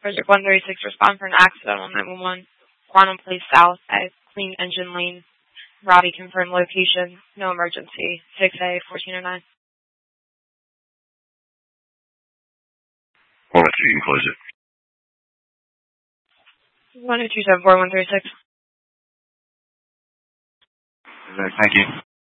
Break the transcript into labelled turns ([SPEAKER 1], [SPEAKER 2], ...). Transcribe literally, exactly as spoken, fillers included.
[SPEAKER 1] Project one thirty-six, respond for an accident on nine one one. Quantum Place South at Clean Engine Lane. Robbie, confirm location. No emergency. six A, fourteen oh nine.
[SPEAKER 2] one oh two, you can close it.
[SPEAKER 1] one oh two seven four one three six.
[SPEAKER 2] Thank you.